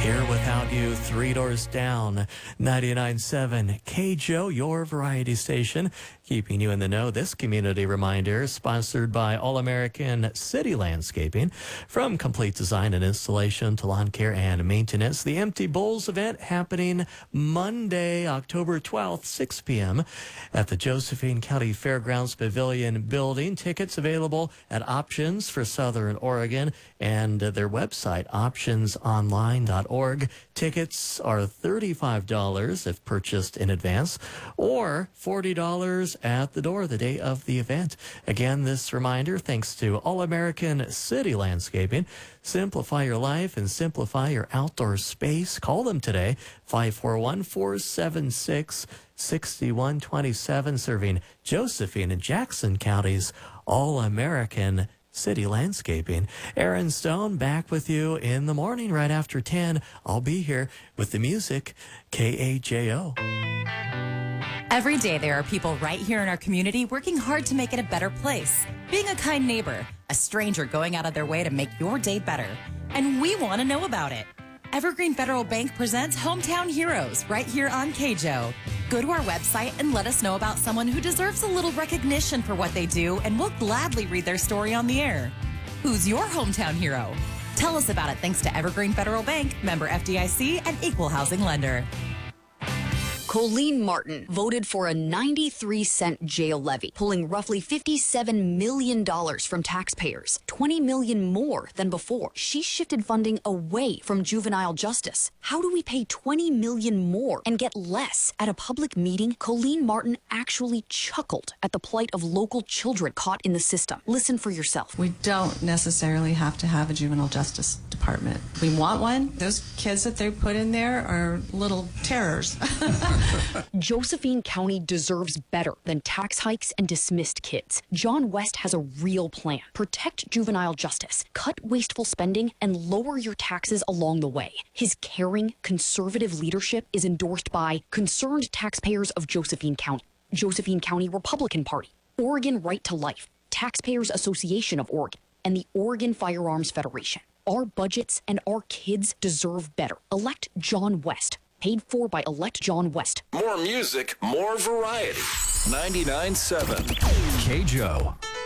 Here Without You, Three Doors Down, 99.7 KJO, your variety station, keeping you in the know. This community reminder is sponsored by All-American City Landscaping. From complete design and installation to lawn care and maintenance, the Empty Bowls event happening Monday, October 12th, 6 p.m. at the Josephine County Fairgrounds Pavilion building. Tickets available at Options for Southern Oregon and their website, optionsonline.org. Tickets are $35 if purchased in advance or $40 at the door the day of the event. Again, this reminder thanks to All-American City Landscaping. Simplify your life and simplify your outdoor space. Call them today, 541-476-6127, serving Josephine and Jackson counties. All-American City Landscaping. Aaron Stone back with you in the morning right after 10. I'll be here with the music, KAJO. Every day there are people right here in our community working hard to make it a better place. Being a kind neighbor, a stranger going out of their way to make your day better. And we want to know about it. Evergreen Federal Bank presents Hometown Heroes right here on KJO. Go to our website and let us know about someone who deserves a little recognition for what they do, and we'll gladly read their story on the air. Who's your hometown hero? Tell us about it thanks to Evergreen Federal Bank, member FDIC, and equal housing lender. Colleen Martin voted for a 93-cent jail levy, pulling roughly $57 million from taxpayers, $20 million more than before. She shifted funding away from juvenile justice. How do we pay $20 million more and get less? At a public meeting, Colleen Martin actually chuckled at the plight of local children caught in the system. Listen for yourself. We don't necessarily have to have a juvenile justice department. We want one. Those kids that they put in there are little terrors. Josephine County deserves better than tax hikes and dismissed kids. John West has a real plan. Protect juvenile justice, cut wasteful spending, and lower your taxes along the way. His caring, conservative leadership is endorsed by concerned taxpayers of Josephine County, Josephine County Republican Party, Oregon Right to Life, Taxpayers Association of Oregon, and the Oregon Firearms Federation. Our budgets and our kids deserve better. Elect John West. Paid for by Elect John West. More music, more variety. 99.7 KJO.